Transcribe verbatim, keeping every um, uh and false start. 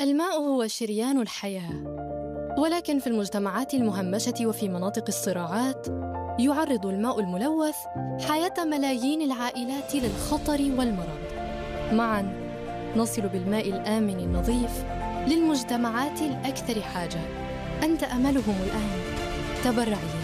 الماء هو شريان الحياة، ولكن في المجتمعات المهمشة وفي مناطق الصراعات يعرض الماء الملوث حياة ملايين العائلات للخطر والمرض. معاً نصل بالماء الآمن النظيف للمجتمعات الأكثر حاجة. أنت أملهم الآن، تبرع لي.